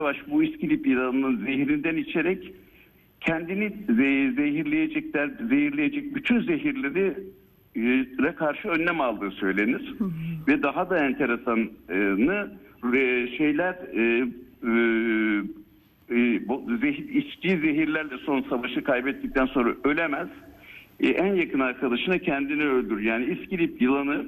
yavaş bu İskilip yılanının zehrinden içerek kendini zehirleyecek bütün zehirleri karşı önlem aldığı söylenir. Ve daha da enteresanı içtiği zehirlerle son savaşı kaybettikten sonra ölemez. En yakın arkadaşına kendini öldürür. Yani İskilip yılanı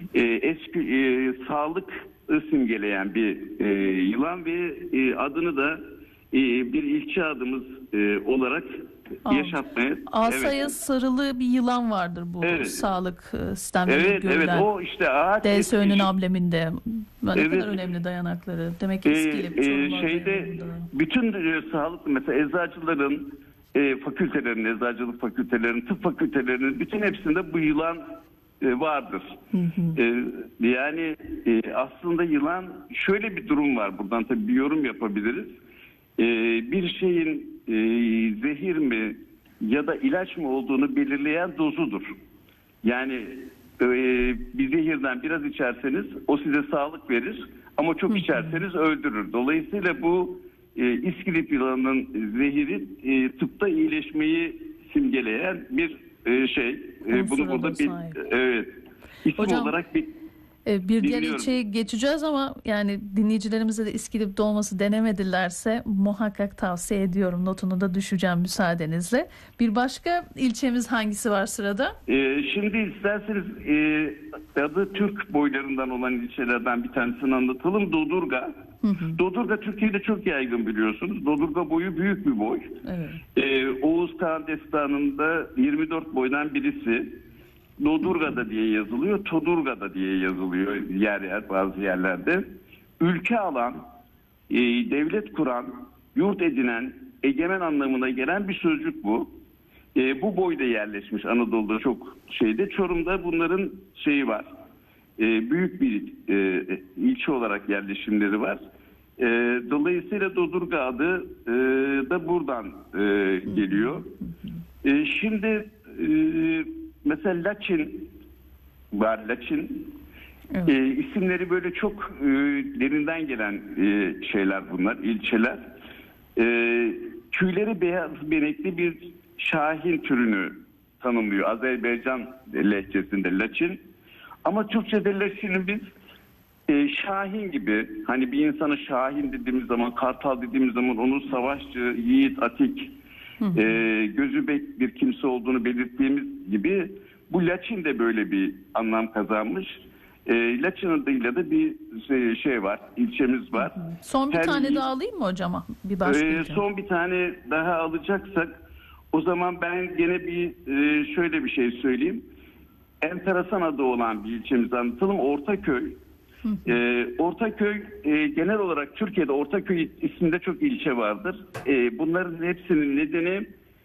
sağlık simgeleyen bir yılan ve adını da bir ilçe adımız olarak yaşatmaya. Asaya sarılı bir yılan vardır bu sağlık sistemlerinde görülen. Evet, o işte ağaç. DSÖ'nün ambleminde. Ne kadar önemli dayanakları. Demek ki İskilip bütün sağlık, mesela eczacıların eczacılık fakültelerinin, tıp fakültelerinin bütün hepsinde bu yılan vardır. Yani aslında yılan, şöyle bir durum var, buradan tabii bir yorum yapabiliriz. Bir şeyin zehir mi ya da ilaç mı olduğunu belirleyen dozudur. Yani bir zehirden biraz içerseniz o size sağlık verir ama çok içerseniz öldürür. Dolayısıyla bu İskilip yılanının zehiri tıpta iyileşmeyi simgeleyen bir şey. Bunu burada isim hocam, olarak bir diğer ilçeye geçeceğiz ama yani dinleyicilerimize de İskilip dolması denemedilerse muhakkak tavsiye ediyorum. Notunu da düşeceğim müsaadenizle. Bir başka ilçemiz hangisi var sırada? Şimdi isterseniz adı Türk boylarından olan ilçelerden bir tanesini anlatalım. Dodurga. Dodurga Türkiye'de çok yaygın, biliyorsunuz. Dodurga boyu büyük bir boy. Oğuz Kağan Destanı'nda 24 boydan birisi. Dodurga'da diye yazılıyor, Todurga'da diye yazılıyor yer bazı yerlerde. Ülke alan, devlet kuran, yurt edinen, egemen anlamına gelen bir sözcük bu. Bu boyda yerleşmiş Anadolu'da çok şeyde. Çorum'da bunların var. Büyük bir ilçe olarak yerleşimleri var. Dolayısıyla Dodurga adı da buradan geliyor. Şimdi mesela Laçin var. Laçin isimleri böyle çok derinden gelen şeyler bunlar, ilçeler. Tüyleri beyaz benekli bir şahin türünü tanımlıyor Azerbaycan lehçesinde Laçin. Ama Türkçe'de Laçin'i biz şahin gibi, hani bir insana şahin dediğimiz zaman, kartal dediğimiz zaman onun savaşçı, yiğit, atik, gözü bek bir kimse olduğunu belirttiğimiz gibi bu Laçin de böyle bir anlam kazanmış. Laçin adıyla da bir şey var, ilçemiz var. Son bir tane daha alayım mı hocam? Son bir tane daha alacaksak o zaman ben gene şöyle bir şey söyleyeyim. Enteresan adı olan bir ilçemizi anlatalım. Ortaköy. Ortaköy genel olarak Türkiye'de Ortaköy isminde çok ilçe vardır. Bunların hepsinin nedeni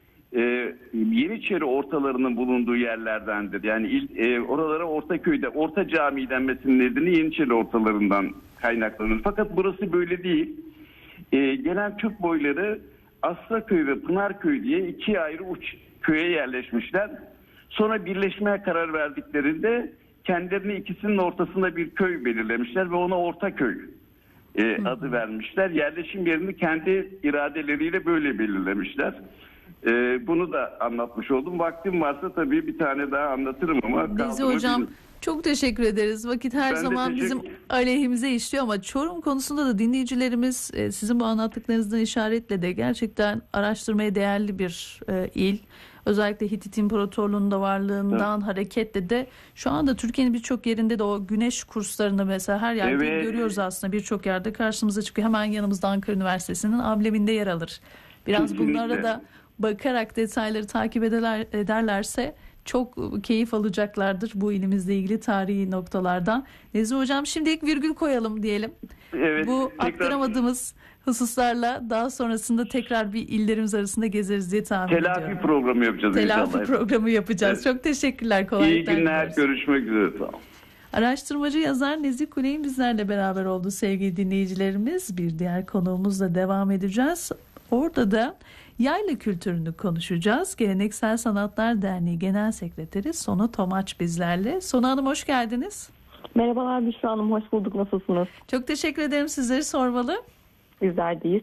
Yeniçeri ortalarının bulunduğu yerlerdendir. Yani oralara Ortaköy'de Orta Cami denmesinin nedeni Yeniçeri ortalarından kaynaklanır. Fakat burası böyle değil. Gelen Türk boyları Aslaköy ve Pınarköy diye iki ayrı uç köye yerleşmişler. Sonra birleşmeye karar verdiklerinde kendilerini ikisinin ortasında bir köy belirlemişler ve ona Ortaköy adı vermişler. Yerleşim yerini kendi iradeleriyle böyle belirlemişler. Bunu da anlatmış oldum. Vaktim varsa tabii bir tane daha anlatırım ama. Nezi hocam çok teşekkür ederiz. Vakit her zaman bizim aleyhimize işliyor ama Çorum konusunda da dinleyicilerimiz sizin bu anlattıklarınızdan işaretle de gerçekten araştırmaya değerli bir il. Özellikle Hitit İmparatorluğu'nun da varlığından hareketle de şu anda Türkiye'nin birçok yerinde de o güneş kurslarını mesela her yerde görüyoruz aslında, birçok yerde karşımıza çıkıyor. Hemen yanımızda Ankara Üniversitesi'nin ambleminde yer alır. Biraz bunlara da bakarak detayları takip ederlerse çok keyif alacaklardır bu ilimizle ilgili tarihi noktalardan. Nezi hocam şimdilik virgül koyalım diyelim. Bu aktaramadığımız hususlarla daha sonrasında tekrar bir illerimiz arasında gezeriz diye tahmin ediyorum. Telafi programı yapacağız inşallah. Telafi programı yapacağız. Çok teşekkürler. Kolaylıklar İyi günler. Görüşmek üzere. Sağ olun. Araştırmacı yazar Nezih Kuley'in bizlerle beraber oldu sevgili dinleyicilerimiz. Bir diğer konuğumuzla devam edeceğiz. Orada da yayla kültürünü konuşacağız. Geleneksel Sanatlar Derneği Genel Sekreteri Sonu Tomaç bizlerle. Sonu Hanım hoş geldiniz. Merhabalar Büşra Hanım, hoş bulduk. Nasılsınız? Çok teşekkür ederim. Sizleri sormalı. Bizler deyiz.